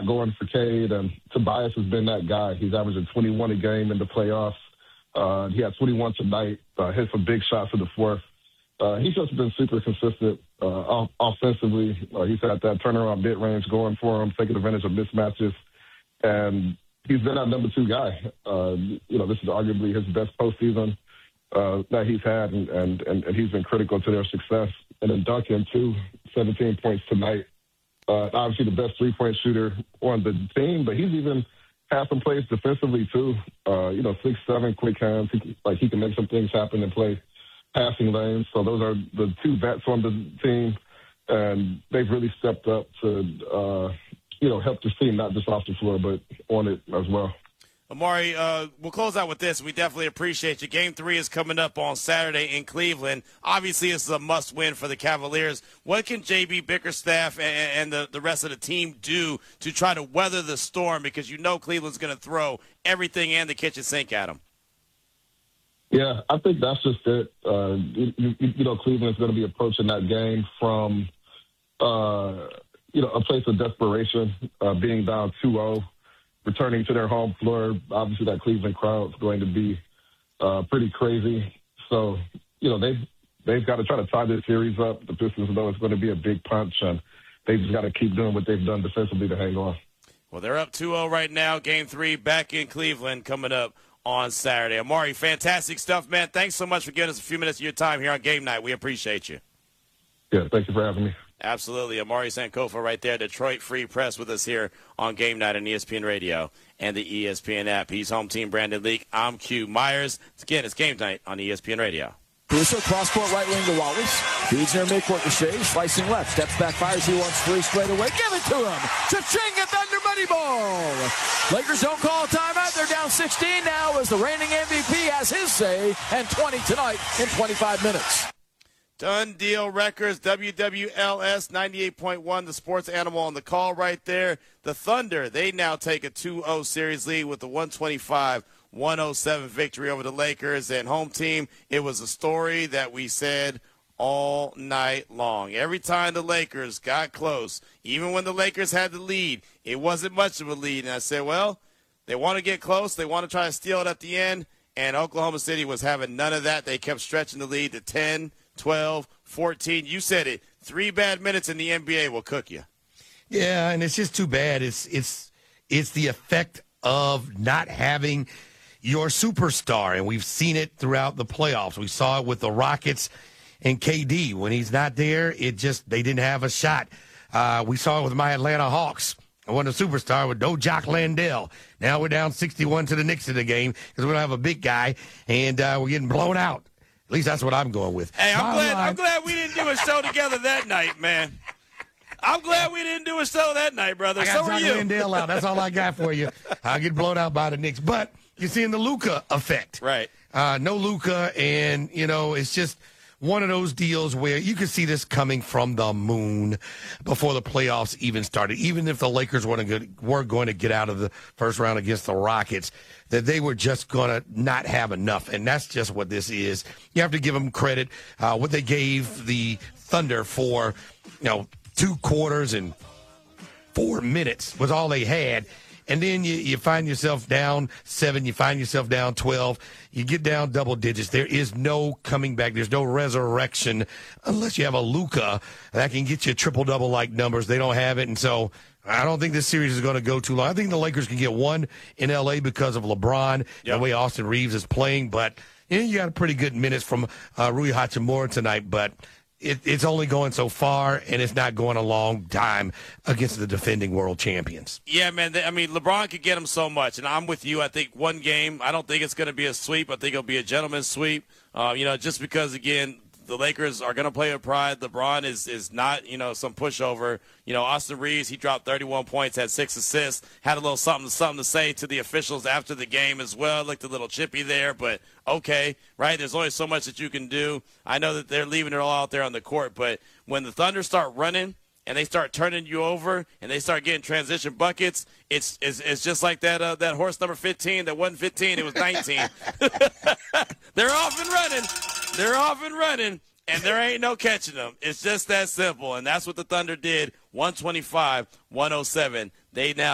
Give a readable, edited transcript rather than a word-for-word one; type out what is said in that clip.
lot going for Cade, and Tobias has been that guy. He's averaging 21 a game in the playoffs. He had 21 tonight, hit some big shots in the fourth. He's just been super consistent offensively. He's had that turnaround mid-range going for him, taking advantage of mismatches. And he's been our number 2 guy. This is arguably his best postseason that he's had, and he's been critical to their success. And then Duncan, too, 17 points tonight. Obviously the best three-point shooter on the team, but he's even had some plays defensively, too. 6'7", quick hands. He can make some things happen and play passing lanes. So those are the 2 vets on the team, and they've really stepped up to, help the team, not just off the floor, but on it as well. Amari, we'll close out with this. We definitely appreciate you. Game 3 is coming up on Saturday in Cleveland. Obviously, this is a must-win for the Cavaliers. What can J.B. Bickerstaff and the rest of the team do to try to weather the storm? Because Cleveland's going to throw everything and the kitchen sink at them. Yeah, I think that's just it. Cleveland's going to be approaching that game from, a place of desperation, being down 2-0. Returning to their home floor, obviously that Cleveland crowd's going to be pretty crazy. So, they've got to try to tie this series up. The Pistons know it's going to be a big punch, and they just got to keep doing what they've done defensively to hang on. Well, they're up 2-0 right now. Game 3 back in Cleveland coming up on Saturday. Amari, fantastic stuff, man. Thanks so much for giving us a few minutes of your time here on Game Night. We appreciate you. Yeah, thank you for having me. Absolutely. Amari Sankofa right there, Detroit Free Press with us here on Game Night on ESPN Radio and the ESPN app. He's home team Brandon Leak. I'm Q Myers. Again, it's Game Night on ESPN Radio. Caruso, cross-court right wing to Wallace. Feeds near midcourt to Shea. Slicing left. Steps back, fires. He wants 3 straight away. Give it to him. Cha-ching at Thunder Money Ball. Lakers don't call a timeout. They're down 16 now as the reigning MVP has his say, and 20 tonight in 25 minutes. Done Deal Records, WWLS 98.1, the sports animal on the call right there. The Thunder, they now take a 2-0 series lead with the 125-107 victory over the Lakers. And home team, it was a story that we said all night long. Every time the Lakers got close, even when the Lakers had the lead, it wasn't much of a lead. And I said, well, they want to get close. They want to try to steal it at the end. And Oklahoma City was having none of that. They kept stretching the lead to 10, 12, 14. You said it. 3 bad minutes in the NBA will cook you. Yeah, and it's just too bad. It's the effect of not having your superstar, and we've seen it throughout the playoffs. We saw it with the Rockets and KD. When he's not there, they didn't have a shot. We saw it with my Atlanta Hawks. I wasn't a superstar with no Jock Landale. Now we're down 61 to the Knicks in the game because we don't have a big guy, and we're getting blown out. At least that's what I'm going with. Hey, I'm glad we didn't do a show together that night, man. I'm glad we didn't do a show that night, brother. I got So are Jock you. Landale out. That's all I got for you. I'll get blown out by the Knicks. But you're seeing the Luka effect. Right. No Luka, and, it's just one of those deals where you could see this coming from the moon before the playoffs even started. Even if the Lakers were going to get out of the first round against the Rockets, that they were just going to not have enough. And that's just what this is. You have to give them credit. What they gave the Thunder for, 2 quarters and 4 minutes was all they had. And then you find yourself down 7, you find yourself down 12, you get down double digits. There is no coming back. There's no resurrection unless you have a Luka that can get you triple-double like numbers. They don't have it, and so I don't think this series is going to go too long. I think the Lakers can get one in L.A. because of LeBron, the way Austin Reeves is playing. But you got a pretty good minutes from Rui Hachimura tonight, but it's only going so far, and it's not going a long time against the defending world champions. Yeah, man. LeBron could get him so much, and I'm with you. I think one game, I don't think it's going to be a sweep. I think it'll be a gentleman's sweep, just because, again, the Lakers are going to play with pride. LeBron is not, some pushover. Austin Reeves, he dropped 31 points, had 6 assists, had a little something to say to the officials after the game as well. Looked a little chippy there, but okay, right? There's only so much that you can do. I know that they're leaving it all out there on the court, but when the Thunder start running and they start turning you over and they start getting transition buckets, it's just like that horse number 15 that wasn't 15, it was 19. They're off and running, and there ain't no catching them. It's just that simple, and that's what the Thunder did, 125-107. They now